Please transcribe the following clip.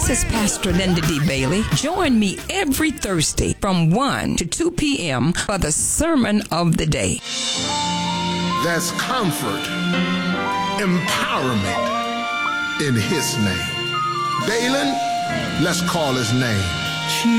This is Pastor Linda D. Bailey. Join me every Thursday from 1 to 2 p.m. for the Sermon of the Day. There's comfort, empowerment in his name. Balin, let's call his name.